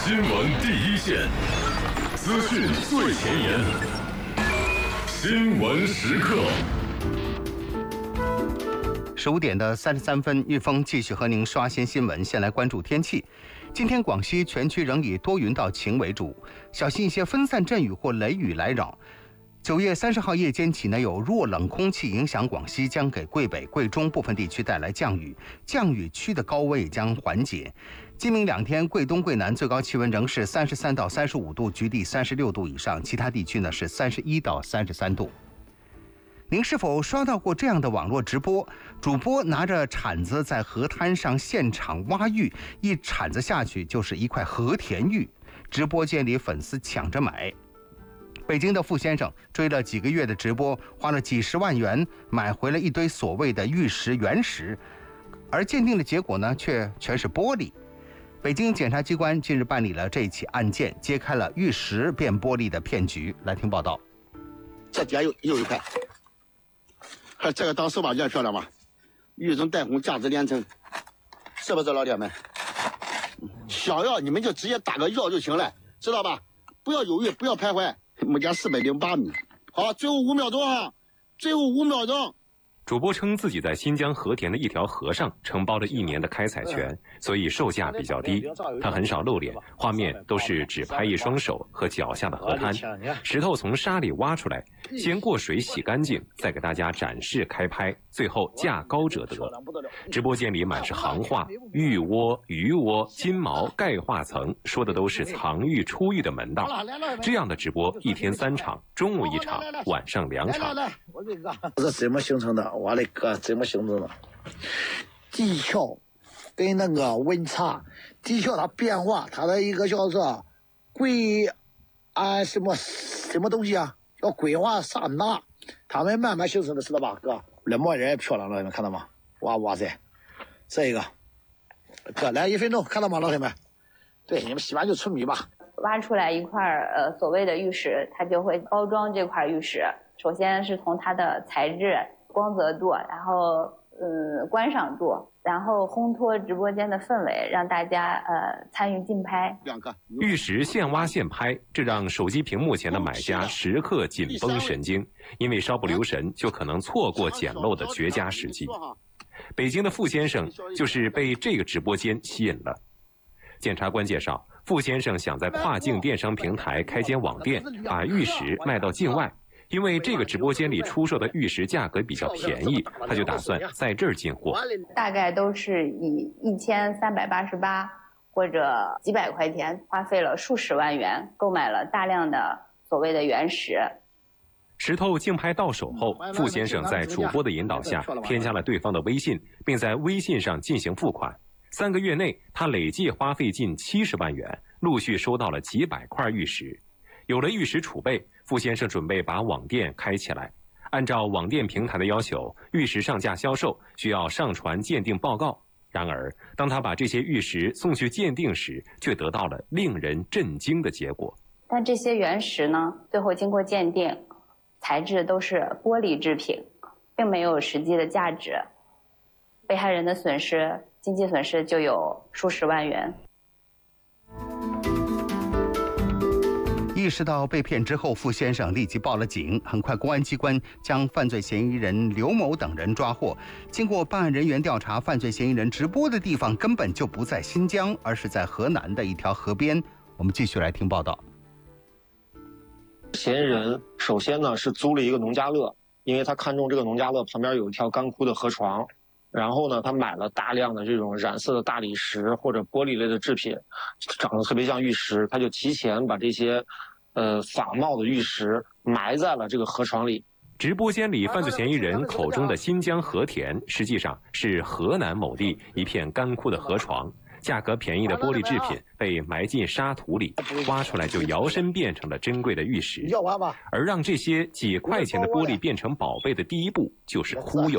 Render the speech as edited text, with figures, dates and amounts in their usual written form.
新闻第一线，资讯最前沿，新闻时刻。 15点的33分，玉峰继续和您刷新新闻。先来关注天气。今天广西全区仍以多云到晴为主，小心一些分散阵雨或雷雨来扰。9月30号夜间起呢，有弱冷空气影响广西，将给贵北、贵中部分地区带来降雨，降雨区的高温也将缓解。今明2天，贵东、贵南最高气温仍是33到35度，局地36度以上，其他地区呢是31到33度。您是否刷到过这样的网络直播？主播拿着铲子在河滩上现场挖玉，一铲子下去就是一块和田玉，直播间里粉丝抢着买。北京的傅先生追了几个月的直播，花了几十万元买回了一堆所谓的玉石原石，而鉴定的结果呢，却全是玻璃。北京检察机关近日办理了这起案件，揭开了玉石变玻璃的骗局。来听报道。 这底下有一块，这个当手把件漂亮吧？玉中带红，价值连城，是不是老铁们？想要你们就直接打个要就行了，知道吧？不要犹豫，不要徘徊。目前408米，好，最后5秒钟啊，最后5秒钟。 主播称自己在新疆和田的一条河上承包了1年的开采权，所以售价比较低。他很少露脸，画面都是只拍一双手和脚下的河滩。石头从沙里挖出来，先过水洗干净，再给大家展示开拍，最后价高者得。直播间里满是行话，玉窝、鱼窝、金毛、钙化层，说的都是藏玉出玉的门道。这样的直播1天3场，中午1场，晚上2场。 这是怎么形成的？我的哥，怎么形成的？地壳跟那个温差，地壳它变化，它的一个叫做什么东西啊？叫硅化刹那，它们慢慢形成的，知道吧，哥？那模人也漂亮了，你们看到吗？哇塞，这一个，哥来1分钟，看到吗，老铁们？对，你们洗完就出米吧。 挖出来一块所谓的玉石，它就会包装这块玉石。首先是从它的材质、光泽度，然后观赏度，然后烘托直播间的氛围，让大家参与竞拍。 玉石现挖现拍，这让手机屏幕前的买家时刻紧绷神经，因为稍不留神就可能错过捡漏的绝佳时机。北京的傅先生就是被这个直播间吸引了。检察官介绍，傅先生想在跨境电商平台开间网店，把玉石卖到境外。因为这个直播间里出售的玉石价格比较便宜，他就打算在这儿进货。 大概都是以1388或者几百块钱，花费了数十万元，购买了大量的所谓的原石。 石头竞拍到手后，傅先生在主播的引导下添加了对方的微信，并在微信上进行付款。3个月内，他累计花费近70万元，陆续收到了几百块玉石。有了玉石储备，傅先生准备把网店开起来。按照网店平台的要求，玉石上架销售需要上传鉴定报告。然而，当他把这些玉石送去鉴定时，却得到了令人震惊的结果。 但这些原石呢，最后经过鉴定，材质都是玻璃制品，并没有实际的价值。被害人的损失，经济损失就有数十万元。 意识到被骗之后，傅先生立即报了警。很快，公安机关将犯罪嫌疑人刘某等人抓获。经过办案人员调查，犯罪嫌疑人直播的地方根本就不在新疆，而是在河南的一条河边。我们继续来听报道。 嫌疑人首先呢是租了一个农家乐，因为他看中这个农家乐旁边有一条干枯的河床。然后呢，他买了大量的这种染色的大理石或者玻璃类的制品，长得特别像玉石，他就提前把这些仿冒的玉石埋在了这个河床里。 直播间里犯罪嫌疑人口中的新疆和田，实际上是河南某地一片干枯的河床，价格便宜的玻璃制品被埋进沙土里，挖出来就摇身变成了珍贵的玉石。而让这些几块钱的玻璃变成宝贝的第一步，就是忽悠。